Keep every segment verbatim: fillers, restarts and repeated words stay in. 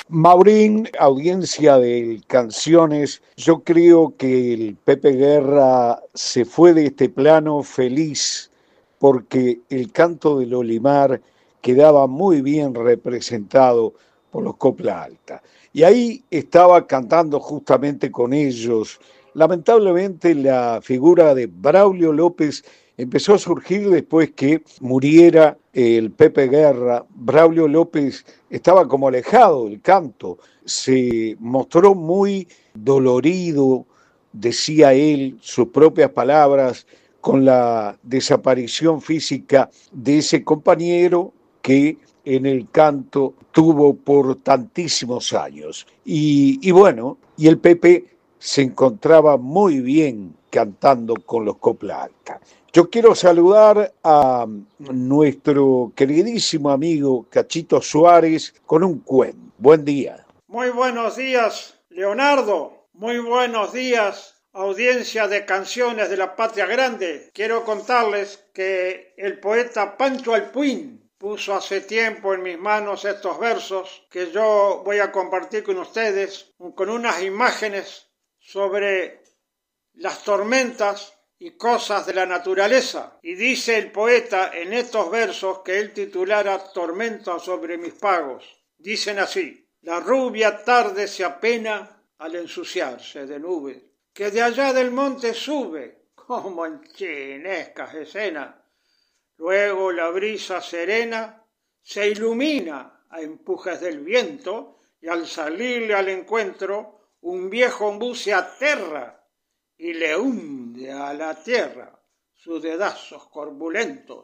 Maurín, audiencia de Canciones, yo creo que el Pepe Guerra se fue de este plano feliz porque el canto del Olimar quedaba muy bien representado por los Copla Alta. Y ahí estaba cantando justamente con ellos. Lamentablemente la figura de Braulio López empezó a surgir después que muriera el Pepe Guerra. Braulio López estaba como alejado del canto, se mostró muy dolorido, decía él, sus propias palabras, con la desaparición física de ese compañero que en el canto tuvo por tantísimos años. Y, y bueno, y el Pepe se encontraba muy bien cantando con los Copla Alta. Yo quiero saludar a nuestro queridísimo amigo Cachito Suárez con un cuento. Buen día. Muy buenos días, Leonardo. Muy buenos días, audiencia de Canciones de la Patria Grande. Quiero contarles que el poeta Pancho Alpuín puso hace tiempo en mis manos estos versos que yo voy a compartir con ustedes, con unas imágenes sobre las tormentas y cosas de la naturaleza. Y dice el poeta en estos versos que él titulara Tormenta sobre mis pagos. Dicen así: la rubia tarde se apena al ensuciarse de nubes, que de allá del monte sube, como en chinescas escenas. Luego la brisa serena se ilumina a empujes del viento, y al salirle al encuentro, un viejo ombú se aterra y le hunde a la tierra sus dedazos corpulentos.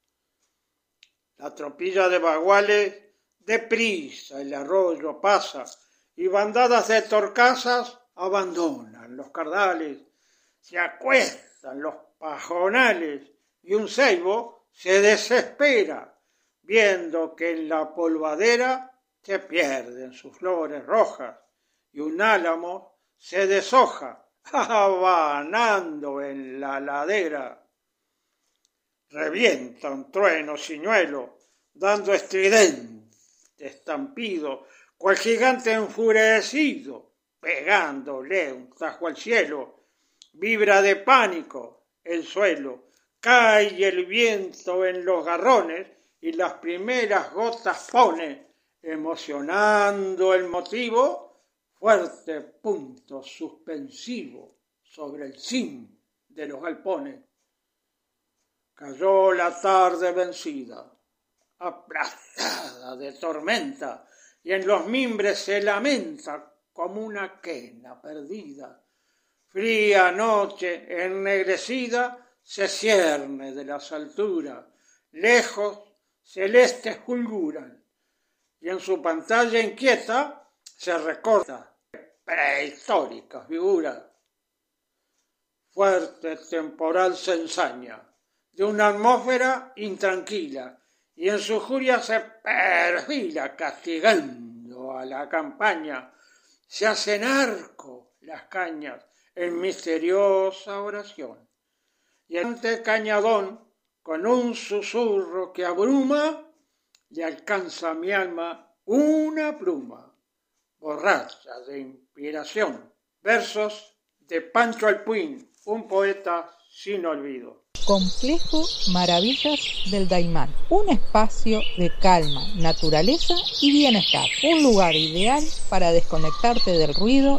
La tropilla de baguales deprisa el arroyo pasa, y bandadas de torcasas abandonan los cardales, se acuestan los pajonales, y un ceibo se desespera, viendo que en la polvadera se pierden sus flores rojas, y un álamo se deshoja, abanando en la ladera. Revienta un trueno ciñuelo, dando estridente estampido, cual gigante enfurecido, pegándole un tajo al cielo. Vibra de pánico el suelo, cae el viento en los garrones, y las primeras gotas pone, emocionando el motivo, fuerte punto suspensivo sobre el cim de los galpones. Cayó la tarde vencida, aplastada de tormenta, y en los mimbres se lamenta como una quena perdida. Fría noche ennegrecida se cierne de las alturas, lejos celestes fulguran, y en su pantalla inquieta se recorta prehistóricas figuras. Fuerte temporal se ensaña de una atmósfera intranquila, y en su furia se perfila castigando a la campaña. Se hacen arco las cañas en misteriosa oración, y ante Cañadón, con un susurro que abruma, le alcanza a mi alma una pluma borracha de inspiración. Versos de Pancho Alpuín, un poeta sin olvido. Complejo Maravillas del Daymán, un espacio de calma, naturaleza y bienestar, un lugar ideal para desconectarte del ruido